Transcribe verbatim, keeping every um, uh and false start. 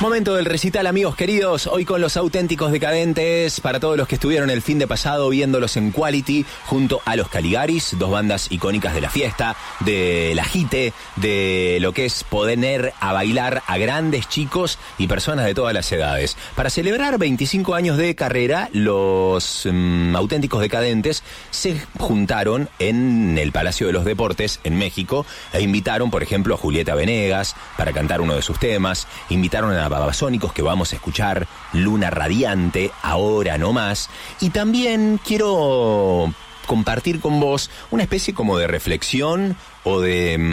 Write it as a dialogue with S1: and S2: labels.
S1: Momento del recital, amigos queridos, hoy con los auténticos decadentes, para todos los que estuvieron el fin de pasado viéndolos en Quality, junto a los Caligaris, dos bandas icónicas de la fiesta, del agite, de lo que es poner a bailar a grandes chicos y personas de todas las edades. Para celebrar veinticinco años de carrera, los um, auténticos decadentes se juntaron en el Palacio de los Deportes, en México, e invitaron, por ejemplo, a Julieta Venegas para cantar uno de sus temas, invitaron a Babasónicos, que vamos a escuchar Luna Radiante, ahora no más. Y también quiero compartir con vos una especie como de reflexión o de